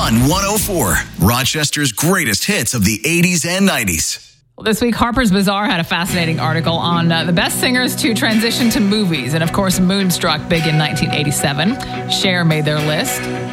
on 104, Rochester's greatest hits of the 80s and 90s. Well, this week, Harper's Bazaar had a fascinating article on the best singers to transition to movies. And of course, Moonstruck, big in 1987. Cher made their list.